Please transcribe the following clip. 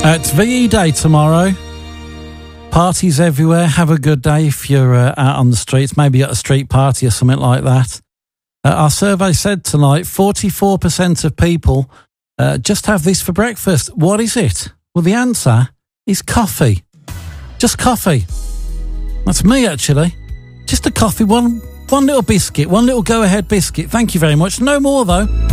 It's VE Day tomorrow. Parties everywhere. Have a good day if you're out on the streets, maybe at a street party or something like that. Our survey said tonight 44% of people just have this for breakfast. What is it? Well, the answer is coffee. Just coffee. That's me, actually. Just a coffee, one little biscuit, one little go-ahead biscuit. Thank you very much. No more, though.